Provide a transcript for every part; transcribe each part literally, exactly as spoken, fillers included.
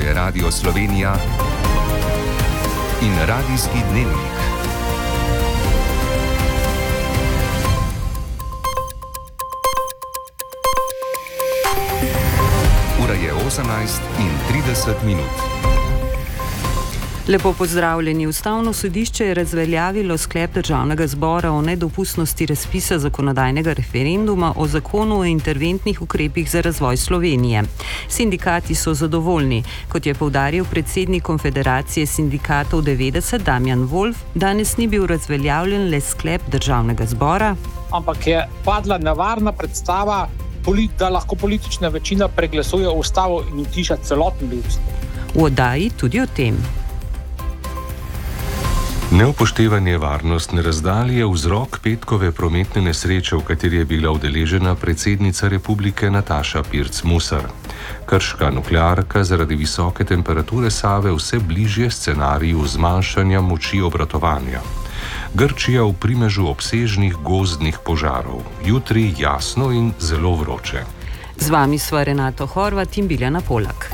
je Radio Slovenija in Radijski dnevnik. Ura je osemnajst in trideset minut. Lepo pozdravljeni. Ustavno sodišče je razveljavilo sklep Državnega zbora o nedopustnosti razpisa zakonodajnega referenduma o zakonu o interventnih ukrepih za razvoj Slovenije. Sindikati so zadovoljni. Kot je poudaril predsednik Konfederacije sindikatov devetdeset Damjan Wolf, danes ni bil razveljavljen le sklep Državnega zbora, ampak je padla nevarna predstava, da lahko politična večina preglasuje ustavo in utiša celoten ljudstvo. V oddaji tudi o tem. Neupoštevanje varnostne razdalje je vzrok petkove prometne nesreče, v kateri je bila udeležena predsednica republike Nataša Pirc Musar. Krška nuklearka zaradi visoke temperature Save vse bližje scenariju zmanjšanja moči obratovanja. Grčija v primežu obsežnih gozdnih požarov. Jutri jasno in zelo vroče. Z vami sva Renato Horvat in Biljana Polak.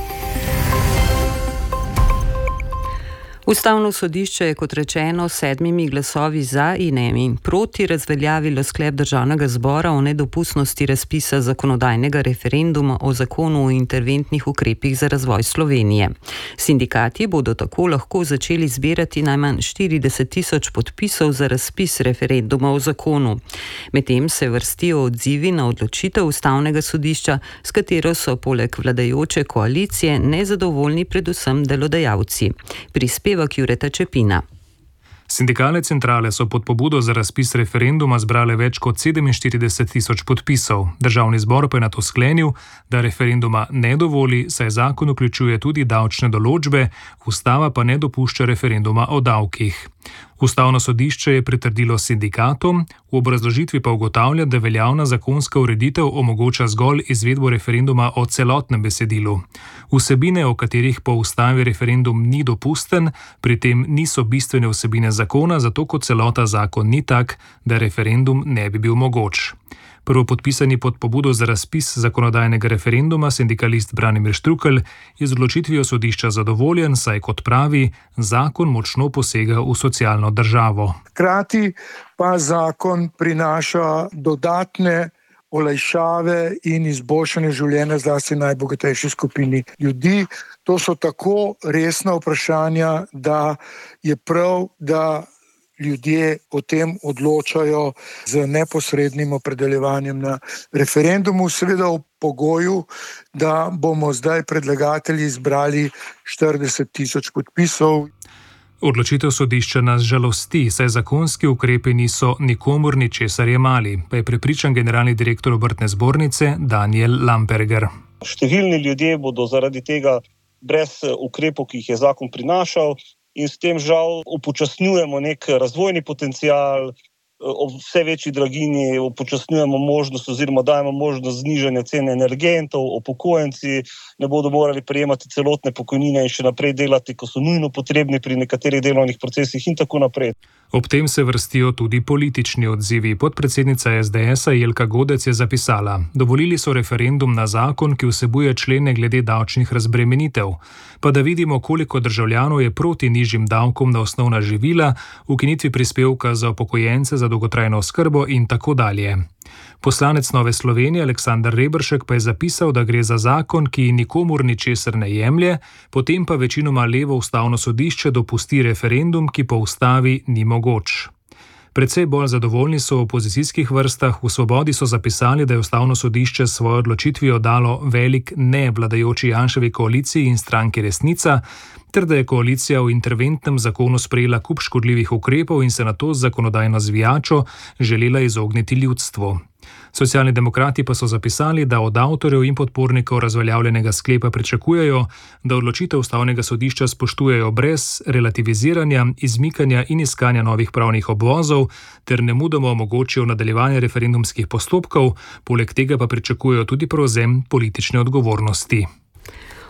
Ustavno sodišče je, kot rečeno, sedmimi glasovi za in enim proti razveljavilo sklep Državnega zbora o nedopustnosti razpisa zakonodajnega referenduma o zakonu o interventnih ukrepih za razvoj Slovenije. Sindikati bodo tako lahko začeli zbirati najmanj štirideset tisoč podpisov za razpis referenduma o zakonu. Medtem se vrstijo odzivi na odločitev Ustavnega sodišča, s katero so poleg vladajoče koalicije nezadovoljni predvsem delodajalci. Prispeva Jureta Čepina. Sindikalne centrale so pod pobudo za razpis referenduma zbrale več kot sedeminštirideset tisoč podpisov. Državni zbor pa je nato sklenil, da referenduma ne dovoli, saj zakon vključuje tudi davčne določbe, ustava pa ne dopušča referenduma o davkih. Ustavno sodišče je pritrdilo sindikatom, v obrazložitvi pa ugotavlja, da veljavna zakonska ureditev omogoča zgolj izvedbo referenduma o celotnem besedilu. Vsebine, o katerih po ustavi referendum ni dopusten, pri tem niso bistvene vsebine zakona, zato kot celota zakon ni tak, da referendum ne bi bil mogoč. Prvopodpisani pod pobudo za razpis zakonodajnega referenduma, sindikalist Branimir Štrukelj, je z odločitvijo sodišča zadovoljen, saj, kot pravi, zakon močno posega v socialno državo. Hkrati pa zakon prinaša dodatne olajšave in izboljšanje življenja zlasti najbogatejši skupini ljudi. To so tako resna vprašanja, da je prav, da ljudje o tem odločajo z neposrednim opredeljevanjem na referendumu, seveda v pogoju, da bomo zdaj predlagatelji izbrali štirideset tisoč podpisov. Odločitev sodišča nas žalosti, saj zakonski ukrepi niso nikomur ničesar jemali, pa je prepričan generalni direktor Obrtne zbornice Daniel Lamperger. Številni ljudje bodo zaradi tega brez ukrepov, ki jih je zakon prinašal, in s tem žal upočasnjujemo nek razvojni potencial, ob vse večji draginji upočasnjujemo možnost oziroma dajemo možnost znižanja cene energentov, upokojenci ne bodo morali prejemati celotne pokojnine in še naprej delati, ko so nujno potrebni pri nekaterih delovnih procesih in tako naprej. Ob tem se vrstijo tudi politični odzivi. Podpredsednica es de esa Jelka Godec je zapisala: dovolili so referendum na zakon, ki vsebuje člene glede davčnih razbremenitev. Pa da vidimo, koliko državljanov je proti nižjim davkom na osnovna živila, ukinitvi prispevka za upokojence, za dolgotrajno oskrbo in tako dalje. Poslanec Nove Slovenije Aleksander Reberšek pa je zapisal, da gre za zakon, ki nikomur ničesar ne jemlje, potem pa večinoma levo ustavno sodišče dopusti referendum, ki po ustavi ni mogoč. Predvsej bolj zadovoljni so v opozicijskih vrstah. V Svobodi so zapisali, da je ustavno sodišče s svojo odločitvijo dalo velik ne vladajoči Janševi koaliciji in stranki Resnica, ter da je koalicija v interventnem zakonu sprejela kup škodljivih ukrepov in se nato z zakonodajno zvijačo želela izogniti ljudstvu. Socialni demokrati pa so zapisali, da od avtorjev in podpornikov razveljavljenega sklepa pričakujejo, da odločitev ustavnega sodišča spoštujejo brez relativiziranja, izmikanja in iskanja novih pravnih obvozov ter nemudoma omogočijo nadaljevanje referendumskih postopkov, poleg tega pa pričakujejo tudi prevzem politične odgovornosti.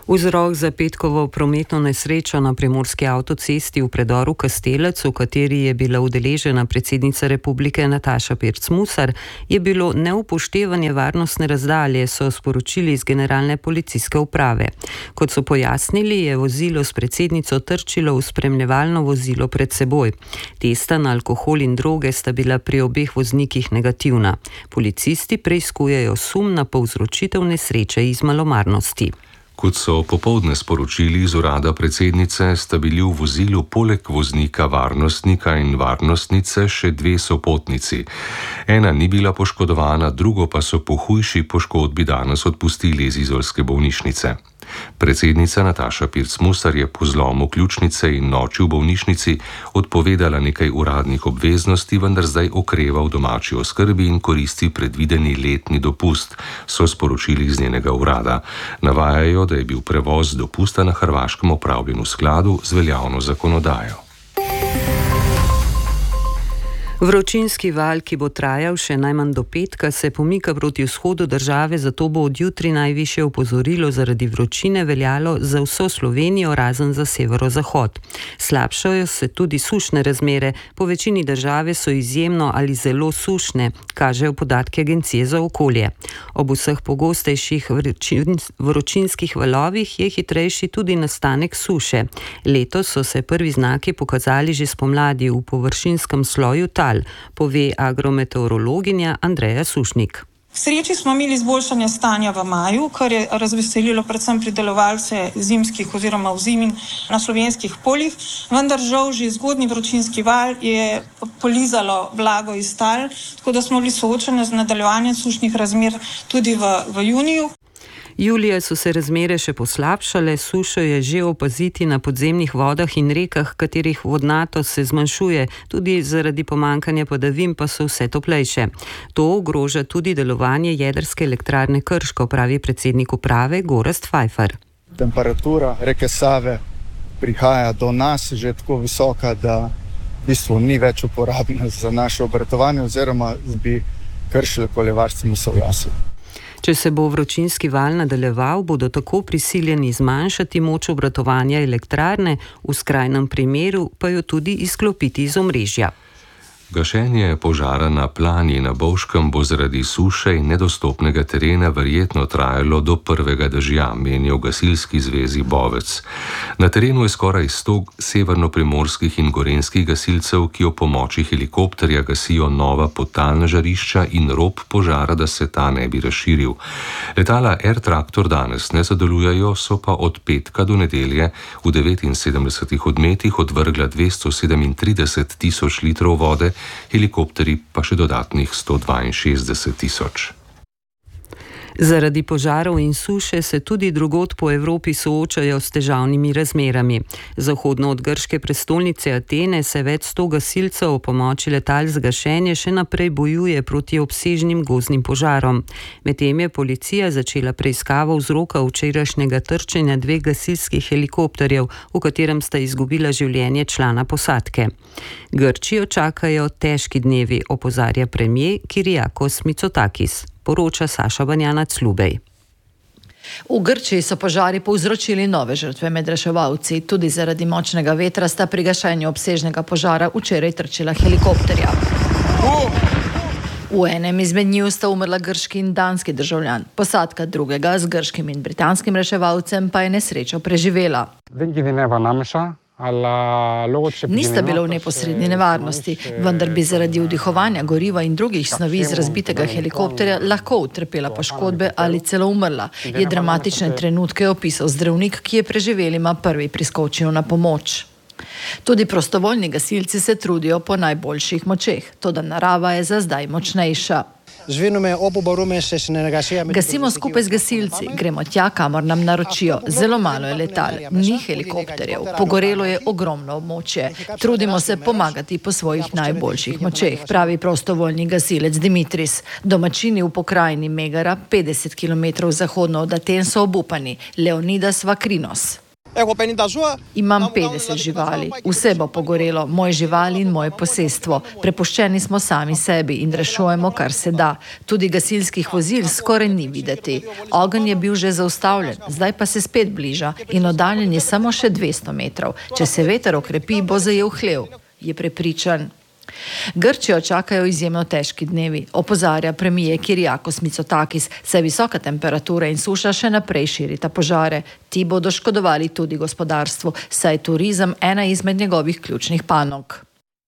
Vzrok za petkovo prometno nesrečo na primorski avtocesti v predoru Kastelec, v kateri je bila udeležena predsednica republike Nataša Pirc Musar, je bilo neupoštevanje varnostne razdalje, so sporočili iz generalne policijske uprave. Kot so pojasnili, je vozilo s predsednico trčilo v spremljevalno vozilo pred seboj. Testa na alkohol in droge sta bila pri obeh voznikih negativna. Policisti preiskujejo sum na povzročitev nesreče iz malomarnosti. Kot so popoldne sporočili iz urada predsednice, sta bili v vozilu poleg voznika varnostnika in varnostnice še dve sopotnici. Ena ni bila poškodovana, drugo pa so po hujši poškodbi danes odpustili iz izolske bolnišnice. Predsednica Nataša Pirc Musar je po zlomu ključnice in noči v bolnišnici odpovedala nekaj uradnih obveznosti, vendar zdaj okreva v domači oskrbi in koristi predvideni letni dopust, so sporočili iz njenega urada. Navajajo, da je bil prevoz dopusta na Hrvaškem opravljen v skladu z veljavno zakonodajo. Vročinski val, ki bo trajal še najmanj do petka, se pomika proti vzhodu države, zato bo od jutri najvišje opozorilo zaradi vročine veljalo za vso Slovenijo, razen za severozahod. Slabšajo se tudi sušne razmere, po večini države so izjemno ali zelo sušne, kažejo podatki Agencije za okolje. Ob vseh pogostejših vročinskih valovih je hitrejši tudi nastanek suše. Letos so se prvi znaki pokazali že spomladi v površinskem sloju tal, pove agrometeorologinja Andreja Sušnik. V sreči smo imeli izboljšanje stanja v maju, kar je razveselilo predvsem pridelovalce zimskih oziroma vzimin na slovenskih poljih, vendar žal že zgodnji vročinski val je polizalo vlago iz tal, tako da smo bili soočeni z nadaljevanjem sušnih razmer tudi v, v juniju. Julija so se razmere še poslabšale, sušo je že opaziti na podzemnih vodah in rekah, katerih vodnatost se zmanjšuje, tudi zaradi pomankanja padavin pa so vse toplejše. To ogroža tudi delovanje jedrske elektrarne Krško, pravi predsednik uprave Gorazd Fajfar. Temperatura reke Save prihaja do nas že tako visoka, da v bistvu ni več uporabna za naše obratovanje oziroma bi kršili okoljevarstveno soglasje. Če se bo vročinski val nadaljeval, bodo tako prisiljeni zmanjšati moč obratovanja elektrarne, v skrajnem primeru pa jo tudi izklopiti iz omrežja. Gašenje požara na Plani na Bovškem bo zaradi suše in nedostopnega terena verjetno trajalo do prvega dežja, menijo v Gasilski zvezi Bovec. Na terenu je skoraj sto severnoprimorskih in gorenjskih gasilcev, ki ob pomoči helikopterja gasijo nova podtalna žarišča in rob požara, da se ta ne bi razširil. Letala Air Tractor danes ne zadelujejo, so pa od petka do nedelje v devetinsedemdesetih odmetih odvrgla dvesto sedemintrideset tisoč litrov vode, helikopterji pa še dodatnih sto dvainšestdeset tisoč. Zaradi požarov in suše se tudi drugod po Evropi soočajo s težavnimi razmerami. Zahodno od grške prestolnice Atene se več sto gasilcev o pomoči letal za gašenje še naprej bojuje proti obsežnim gozdnim požarom. Medtem je policija začela preiskavo vzroka včerajšnjega trčenja dveh gasilskih helikopterjev, v katerem sta izgubila življenje člana posadke. Grčijo čakajo težki dnevi, opozarja premier Kyriakos Mitsotakis. Poroča Saša Banjanac-Lubej. V Grčiji so požari povzročili nove žrtve med reševalci. Tudi zaradi močnega vetra sta pri gašenju obsežnega požara včeraj trčila helikopterja. V enem izmed njiju sta umrla grški in danski državljan. Posadka drugega z grškim in britanskim reševalcem pa je nesrečo preživela. Nista bila v neposredni nevarnosti, vendar bi zaradi vdihovanja goriva in drugih snovi iz razbitega helikopterja lahko utrpela poškodbe ali celo umrla, je dramatične trenutke opisal zdravnik, ki je preživelima prvi priskočil na pomoč. Tudi prostovoljni gasilci se trudijo po najboljših močeh, toda narava je za zdaj močnejša. Gasimo skupaj z gasilci, gremo tja, kamor nam naročijo. Zelo malo je letal, ni helikopterjev, pogorelo je ogromno območje. Trudimo se pomagati po svojih najboljših močeh, pravi prostovoljni gasilec Dimitris. Domačini v pokrajini Megara, petdeset kilometrov zahodno od Aten, so obupani. Leonidas Vakrinos. Imam petdeset živali, vse bo pogorelo, moje živali in moje posestvo. Prepuščeni smo sami sebi in rešujemo, kar se da. Tudi gasilskih vozil skoraj ni videti. Ogenj je bil že zaustavljen, zdaj pa se spet bliža in oddaljen je samo še dvesto metrov. Če se veter okrepi, bo zajel hlev, je prepričan. Grčijo čakajo izjemno težki dnevi, opozarja premijer Kyriakos Mitsotakis, saj visoka temperatura in suša še naprej širita požare. Ti bodo škodovali tudi gospodarstvu, saj je turizem ena izmed njegovih ključnih panog.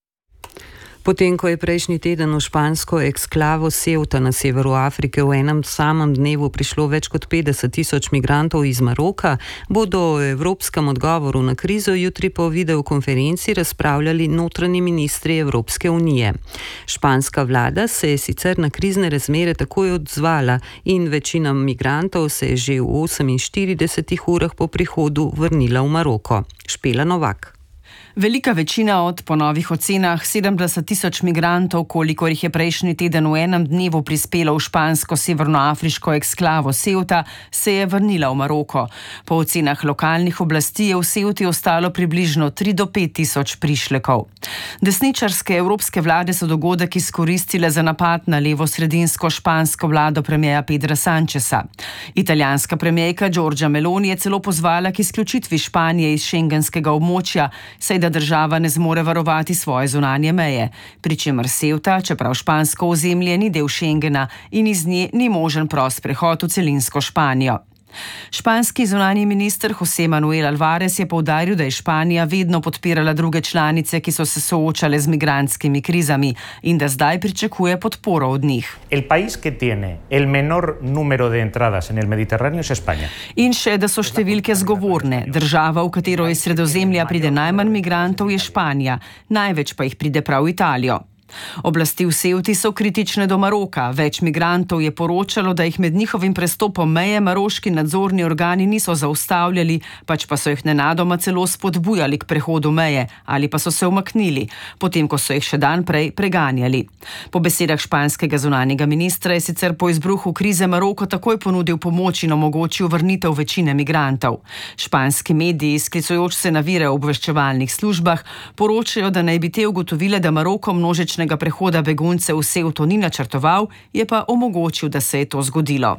Potem, ko je prejšnji teden v špansko eksklavo Ceuta na severu Afrike v enem samem dnevu prišlo več kot petdeset tisoč migrantov iz Maroka, bodo o evropskem odgovoru na krizo jutri po videokonferenci razpravljali notranji ministri Evropske unije. Španska vlada se je sicer na krizne razmere takoj odzvala in večina migrantov se je že v oseminštiridesetih urah po prihodu vrnila v Maroko. Špela Novak. Velika večina od po novih ocenah sedemdeset tisoč migrantov, kolikor jih je prejšnji teden v enem dnevu prispelo v špansko severnoafriško eksklavo Ceuta, se je vrnila v Maroko. Po ocenah lokalnih oblasti je v Ceuti ostalo približno tri do pet tisoč prišlekov. Desničarske evropske vlade so dogodek izkoristile za napad na levo-sredinsko špansko vlado premierja Pedra Sancheza. Italijanska premierka Giorgia Meloni je celo pozvala k izključitvi Španije iz šengenskega območja, saj da država ne zmore varovati svoje zunanje meje, pri čemer Ceuta, čeprav špansko ozemlje ni del Schengena in iz nje ni možen prost prehod v celinsko Španijo. Španski zunanji minister José Manuel Álvarez je poudaril, da je Španija vedno podpirala druge članice, ki so se soočale z migrantskimi krizami in da zdaj pričakuje podporo od njih. El país que tiene el menor número de entradas en el Mediterráneo es España. In še, da so številke zgovorne. Država, v katero iz Sredozemlja pride najmanj migrantov, je Španija, največ pa jih pride prav v Italijo. Oblasti v Ceuti so kritične do Maroka. Več migrantov je poročalo, da jih med njihovim prestopom meje maroški nadzorni organi niso zaustavljali, pač pa so jih nenadoma celo spodbujali k prehodu meje ali pa so se umaknili, potem ko so jih še dan prej preganjali. Po besedah španskega zunanjega ministra je sicer po izbruhu krize Maroko takoj ponudil pomoč in omogočil vrnitev večine migrantov. Španski mediji, sklicujoč se na vire v obveščevalnih službah, poročajo, da naj bi te ugotovile, da Maroko množične prehoda beguncev v Ceuto ni načrtoval, je pa omogočil, da se je to zgodilo.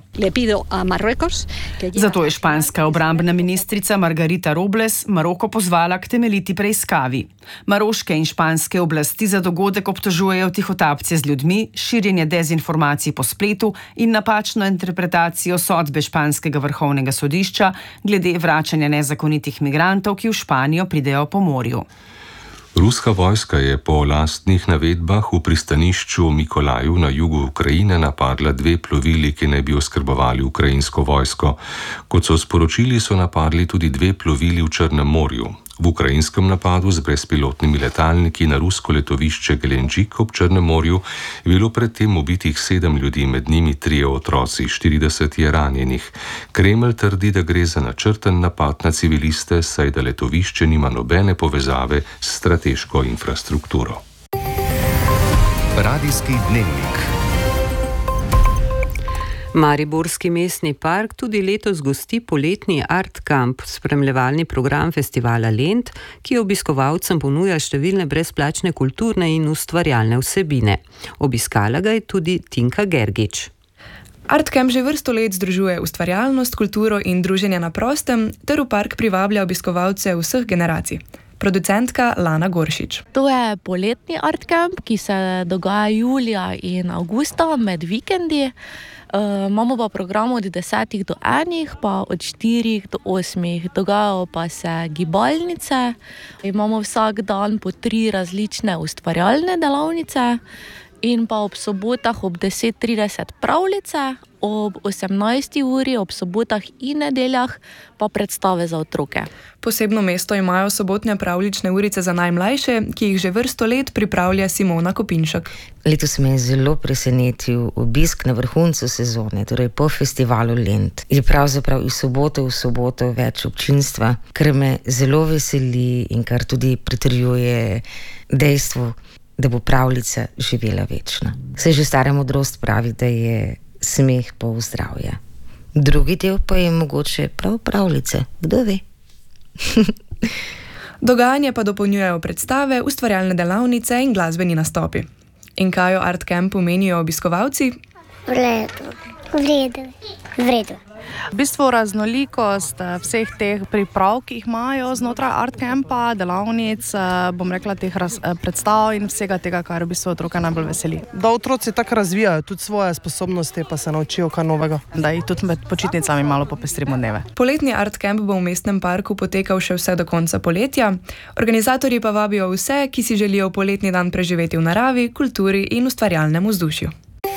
Zato je španska obrambna ministrica Margarita Robles Maroko pozvala k temeljiti preiskavi. Maroške in španske oblasti za dogodek obtožujejo tihotapce z ljudmi, širjenje dezinformacij po spletu in napačno interpretacijo sodbe španskega vrhovnega sodišča glede vračanja nezakonitih migrantov, ki v Španijo pridejo po morju. Ruska vojska je po lastnih navedbah v pristanišču Mikolaju na jugu Ukrajine napadla dve plovili, ki naj bi oskrbovali ukrajinsko vojsko. Kot so sporočili, so napadli tudi dve plovili v Črnem morju. V ukrajinskem napadu z brezpilotnimi letalniki na rusko letovišče Gelenđik ob Črnem morju je bilo predtem ubitih sedem ljudi, med njimi trije otroci, štirideset je ranjenih. Kremelj trdi, da gre za načrten napad na civiliste, saj da letovišče nima nobene povezave s strateško infrastrukturo. Radijski dnevnik. Mariborski mestni park tudi letos gosti poletni Art Camp, spremljevalni program festivala Lent, ki obiskovalcem ponuja številne brezplačne kulturne in ustvarjalne vsebine. Obiskala ga je tudi Tinka Gergič. Art Camp že vrsto let združuje ustvarjalnost, kulturo in druženje na prostem, ter v park privablja obiskovalce vseh generacij. Producentka Lana Goršič. To je poletni Art Camp, ki se dogaja julija in avgusta med vikendi. Uh, imamo pa program od desetih do enih, pa od štirih do osmih. Dogajajo pa se gibalnice. Imamo vsak dan po tri različne ustvarjalne delavnice in pa ob sobotah ob deset trideset pravljice, ob osemnajsti uri, ob sobotah in nedeljah pa predstave za otroke. Posebno mesto imajo sobotne pravljične urice za najmlajše, ki jih že vrsto let pripravlja Simona Kopinšek. Letos me je zelo presenetil obisk na vrhuncu sezone, torej po festivalu Lent. Je pravzaprav iz sobote v soboto več občinstva, kar me zelo veseli in kar tudi pritrjuje dejstvu, da bo pravljica živela večno. Saj že stara modrost pravi, da je smeh pol zdravja. Drugi del pa je mogoče prav pravljice, kdo ve. Dogajanje pa dopolnjujejo predstave, ustvarjalne delavnice in glasbeni nastopi. In kaj o Art Campu menijo obiskovalci? V redu, v redu, v redu. V bistvu raznolikost vseh teh priprav, ki jih imajo znotraj Art Campa, delavnic, bom rekla, teh raz, predstav in vsega tega, kar v bistvu otroka najbolj veseli. Da otroci tako razvijajo tudi svoje sposobnosti, pa se naučijo kaj novega. Da jih tudi med počitnicami malo popestrimo dneve. Poletni Art Camp bo v mestnem parku potekal še vse do konca poletja. Organizatorji pa vabijo vse, ki si želijo poletni dan preživeti v naravi, kulturi in ustvarjalnem vzdušju.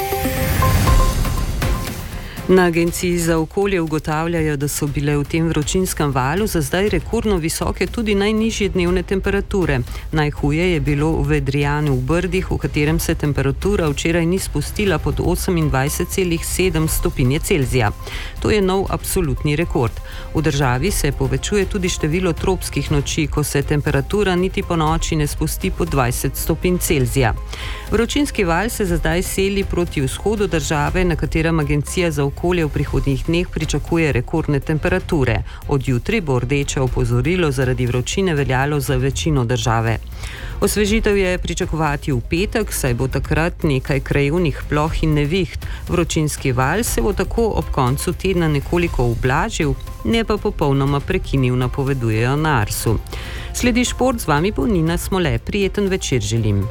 Na Agenciji za okolje ugotavljajo, da so bile v tem vročinskem valu za zdaj rekordno visoke tudi najnižje dnevne temperature. Najhuje je bilo v Vedrijanu v Brdih, v katerem se temperatura včeraj ni spustila pod osemindvajset celih sedem stopinje Celzija. To je nov absolutni rekord. V državi se povečuje tudi število tropskih noči, ko se temperatura niti po noči ne spusti pod dvajset stopinj Celzija. Vročinski val se za zdaj seli proti vzhodu države, na katerem Agencija za okolje v prihodnjih dneh pričakuje rekordne temperature. Od jutri bo rdeče opozorilo zaradi vročine veljalo za večino države. Osvežitev je pričakovati v petek, saj bo takrat nekaj krajevnih ploh in neviht. Vročinski val se bo tako ob koncu tedna nekoliko ublažil, ne pa popolnoma prekinil, napovedujejo na Arsu. Sledi šport, z vami bo Nina Smole. Prijeten večer želim.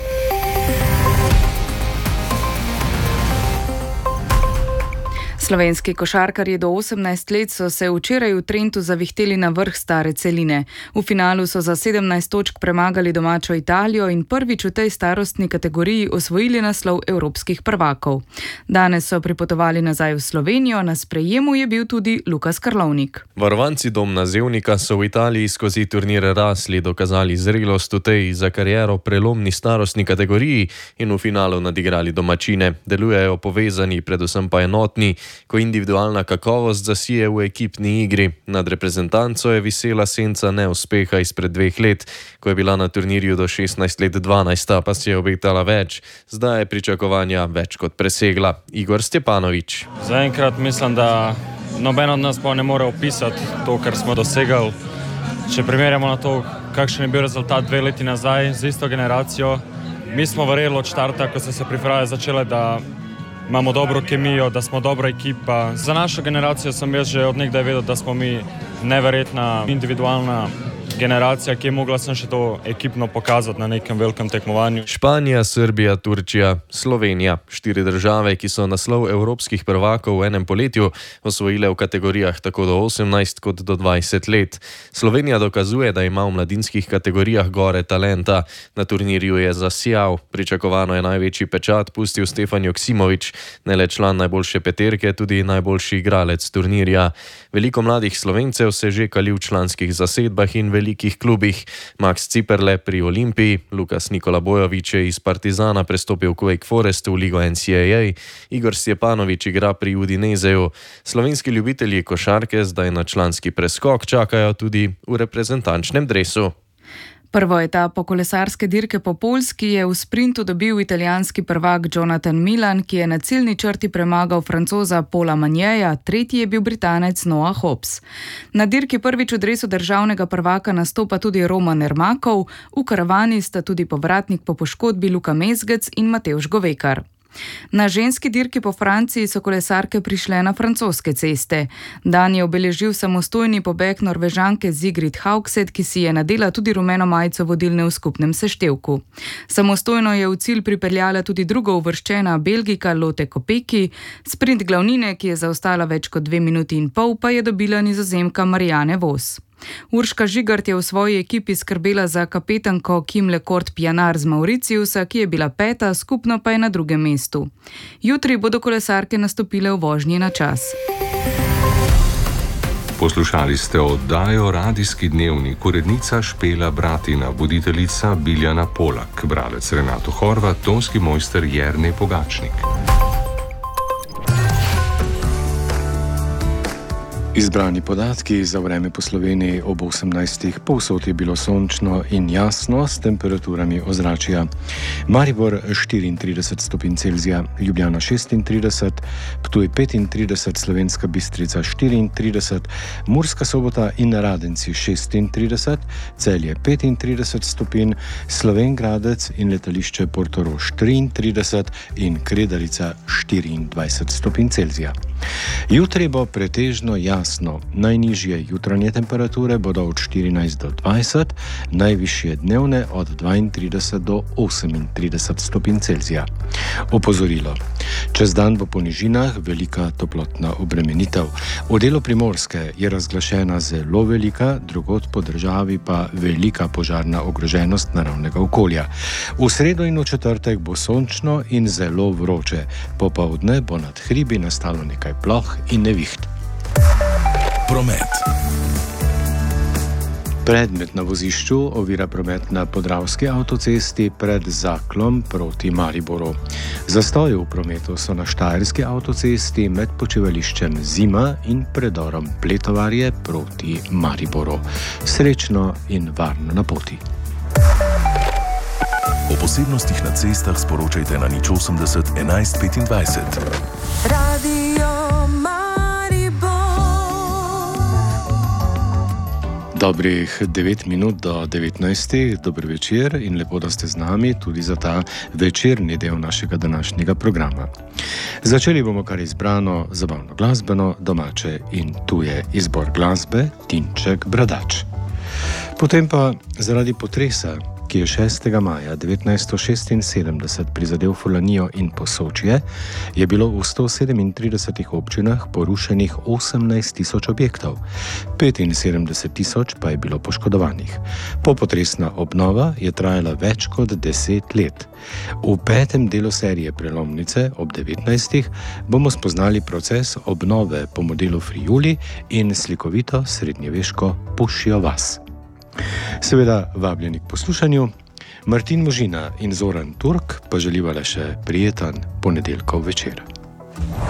Slovenski košarkarji do osemnajst let so se včeraj v Trentu zavihteli na vrh stare celine. V finalu so za sedemnajst točk premagali domačo Italijo in prvič v tej starostni kategoriji osvojili naslov evropskih prvakov. Danes so pripotovali nazaj v Slovenijo, na sprejemu je bil tudi Lukas Karlovnik. Varovanci Domna Zevnika so v Italiji skozi turnire rasli, dokazali zrelost v tej za kariero prelomni starostni kategoriji in v finalu nadigrali domačine. Delujejo povezani, predvsem pa enotni, ko individualna kakovost zasije v ekipni igri. Nad reprezentanco je visela senca neuspeha izpred dveh let, ko je bila na turnirju do šestnajst let dvanajsta, pa si je obetala več. Zdaj je pričakovanja več kot presegla. Igor Stjepanović. Zaenkrat mislim, da noben od nas pa ne more opisati to, kar smo dosegali. Če primerjamo na to, kakšen je bil rezultat dve leti nazaj z isto generacijo, mi smo verjeli od štarta, ko so se priprave začele, da imamo dobro kemijo, da smo dobra ekipa. Za našo generacijo sem jaz že od nekdaj vedel, da smo mi neverjetna individualna generacija, ki je mogla sem še to ekipno pokazati na nekem velikem tekmovanju. Španija, Srbija, Turčija, Slovenija. Štiri države, ki so naslov evropskih prvakov v enem poletju osvojile v kategorijah tako do osemnajst kot do dvajset let. Slovenija dokazuje, da ima v mladinskih kategorijah gore talenta. Na turnirju je zasijal. Pričakovano je največji pečat pustil Stefan Joksimović, ne le član najboljše peterke, tudi najboljši igralec turnirja. Veliko mladih Slovencev se že kali v članskih zasedbah in velikih klubih. Max Ciperle pri Olimpiji, Lukas Nikola Bojović je iz Partizana prestopil k Wake Forestu v ligo N C A A, Igor Stjepanović igra pri Udineseju. Slovenski ljubitelji košarke zdaj na članski preskok čakajo tudi v reprezentančnem dresu. Prvo etapo kolesarske dirke po Poljski je v sprintu dobil italijanski prvak Jonathan Milan, ki je na ciljni črti premagal Francoza Paula Magneja, tretji je bil Britanec Noah Hobbs. Na dirki prvič v dresu državnega prvaka nastopa tudi Roman Ermakov, v karavani sta tudi povratnik po poškodbi Luka Mezgec in Matevž Govekar. Na ženski dirki po Franciji so kolesarke prišle na francoske ceste. Dan je obeležil samostojni pobeg Norvežanke Sigrid Haugset, ki si je nadela tudi rumeno majico vodilne v skupnem seštevku. Samostojno je v cilj pripeljala tudi drugo uvrščena Belgika Lotte Kopecky, sprint glavnine, ki je zaostala več kot dve minuti in pol, pa je dobila Nizozemka Marianne Vos. Urška Žigart je v svoji ekipi skrbela za kapetanko Kim Lecourt-Pianar z Mauriciusa, ki je bila peta, skupno pa je na drugem mestu. Jutri bodo kolesarke nastopile v vožnji na čas. Poslušali ste oddajo Radijski dnevnik, urednica Špela Bratina, voditeljica Biljana Polak, bralec Renato Horvat, tonski mojster Jernej Pogačnik. Izbrani podatki za vreme po Sloveniji ob osemnajstih. Povsod je bilo sončno in jasno s temperaturami ozračja. Maribor štiriintrideset stopinj Celzija, Ljubljana šestintrideset, Ptuj petintrideset, Slovenska Bistrica štiriintrideset, Murska Sobota in Radenci šestintrideset, Celje petintrideset stopinj, Slovenj Gradec in letališče Portorož triintrideset in Kredarica štiriindvajset stopinj Celzija. Jutri bo pretežno jasno. Najnižje jutranje temperature bodo od štirinajst do dvajset, najvišje dnevne od dvaintrideset do osemintrideset stopinj Celzija. Opozorilo. Čez dan bo po nižinah velika toplotna obremenitev. V delu Primorske je razglašena zelo velika, drugod po državi pa velika požarna ogroženost naravnega okolja. V sredo in v četrtek bo sončno in zelo vroče. Popoldne bo nad hribi nastalo nekaj ploh in neviht. Promet. Predmet na vozišču ovira promet na Podravski avtocesti pred Zaklom proti Mariboru. Zastoji v prometu so na Štajerski avtocesti med počivališčem Zima in predorom Pletovarje proti Mariboru. Srečno in varno na poti. O posebnostih na cestah sporočajte na nič osemdeset enajst petindvajset. Radio Dobrih devet minut do devetnajstih, dober večer in lepo, da ste z nami tudi za ta večerni del našega današnjega programa. Začeli bomo kar izbrano zabavno glasbeno, domače in tuje izbor glasbe Tinček Bradač. Potem pa zaradi potresa, ki je šestega maja devetnajststo šestinsedemdeset prizadel Furlanijo in Posočje, je bilo v sto sedemintridesetih občinah porušenih osemnajst tisoč objektov, petinsedemdeset tisoč pa je bilo poškodovanih. Popotresna obnova je trajala več kot deset let. V petem delu serije Prelomnice ob devetnajstih bomo spoznali proces obnove po modelu Friuli in slikovito srednjeveško Pušjo vas. Seveda vabljeni k poslušanju, Martin Možina in Zoran Turk pa želiva le še prijeten ponedeljkov večer.